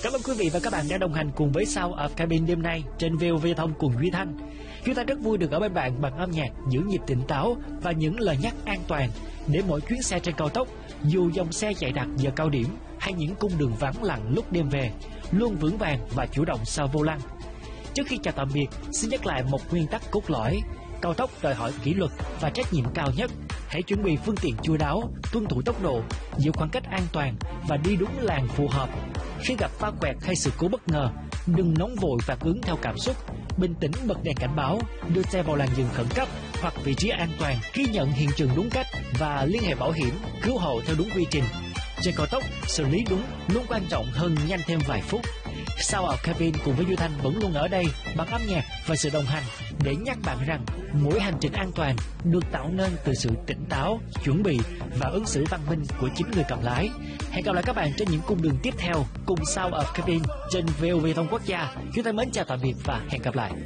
Cảm ơn quý vị và các bạn đã đồng hành cùng với Sound of Cabin đêm nay trên VOV Thông cùng Duy Thanh. Chúng ta rất vui được ở bên bạn bằng âm nhạc giữ nhịp tỉnh táo và những lời nhắc an toàn để mỗi chuyến xe trên cao tốc, dù dòng xe chạy đặc giờ cao điểm hay những cung đường vắng lặng lúc đêm về, luôn vững vàng và chủ động sau vô lăng. Trước khi chào tạm biệt, xin nhắc lại một nguyên tắc cốt lõi: cao tốc đòi hỏi kỷ luật và trách nhiệm cao nhất. Hãy chuẩn bị phương tiện chu đáo, tuân thủ tốc độ, giữ khoảng cách an toàn và đi đúng làn phù hợp. Khi gặp va quẹt hay sự cố bất ngờ, đừng nóng vội phản ứng theo cảm xúc. Bình tĩnh bật đèn cảnh báo, đưa xe vào làn dừng khẩn cấp hoặc vị trí an toàn, ghi nhận hiện trường đúng cách và liên hệ bảo hiểm, cứu hộ theo đúng quy trình. Trên cao tốc, xử lý đúng luôn quan trọng hơn nhanh thêm vài phút. Sound of Cabin cùng với Duy Thanh vẫn luôn ở đây bằng âm nhạc và sự đồng hành để nhắc bạn rằng mỗi hành trình an toàn được tạo nên từ sự tỉnh táo, chuẩn bị và ứng xử văn minh của chính người cầm lái. Hẹn gặp lại các bạn trên những cung đường tiếp theo cùng Sound of Cabin trên VOV Thông Quốc gia. Chúng ta mến chào tạm biệt và hẹn gặp lại.